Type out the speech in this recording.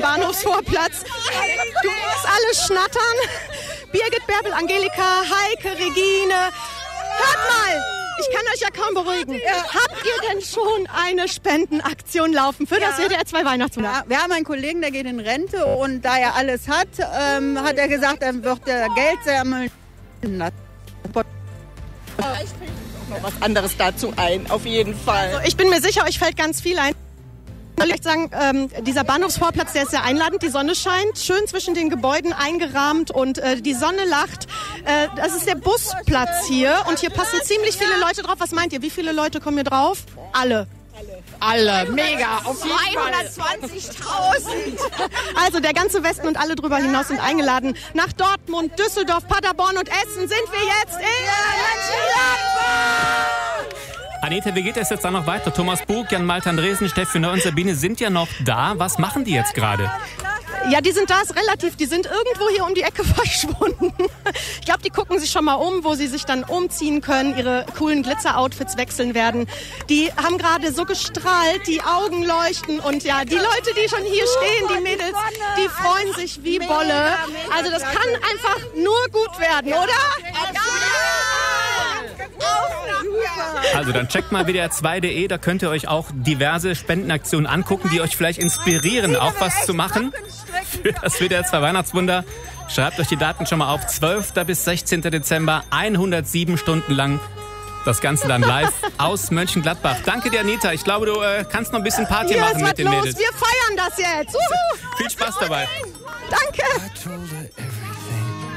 Bahnhofsvorplatz. Du musst alles schnattern. Birgit, Bärbel, Angelika, Heike, Regine. Hört mal, ich kann euch ja kaum beruhigen. Habt ihr denn schon eine Spendenaktion laufen für das WDR 2 Weihnachtswunder? Ja, wir haben einen Kollegen, der geht in Rente und da er alles hat, hat er gesagt, er wird Geld sammeln. Noch was anderes dazu ein, auf jeden Fall. Also ich bin mir sicher, euch fällt ganz viel ein. Ich soll echt sagen, dieser Bahnhofsvorplatz, der ist sehr einladend. Die Sonne scheint, schön zwischen den Gebäuden eingerahmt und die Sonne lacht. Das ist der Busplatz hier und hier passen ziemlich viele Leute drauf. Was meint ihr, wie viele Leute kommen hier drauf? Alle. Alle, mega, auf 220.000. Also der ganze Westen und alle drüber hinaus sind eingeladen. Nach Dortmund, Düsseldorf, Paderborn und Essen sind wir jetzt in Mönchengladbach. Anita, wie geht es jetzt dann noch weiter? Thomas Bug, Jan Malte Andresen, Steffi Neu und Sabine sind ja noch da. Was machen die jetzt gerade? Ja, die sind da, ist relativ. Die sind irgendwo hier um die Ecke verschwunden. Ich glaube, die gucken sich schon mal um, wo sie sich dann umziehen können, ihre coolen Glitzer-Outfits wechseln werden. Die haben gerade so gestrahlt, die Augen leuchten und ja, die Leute, die schon hier stehen, die Mädels, die freuen sich wie Bolle. Also das kann einfach nur gut werden, oder? Also dann checkt mal WDR2.de, da könnt ihr euch auch diverse Spendenaktionen angucken, die euch vielleicht inspirieren, auch was zu machen für das WDR2 Weihnachtswunder. Schreibt euch die Daten schon mal auf, 12. bis 16. Dezember, 107 Stunden lang. Das Ganze dann live aus Mönchengladbach. Danke dir, Anita. Ich glaube, du kannst noch ein bisschen Party machen mit den Mädels. Wir feiern das jetzt. Viel Spaß dabei. Danke.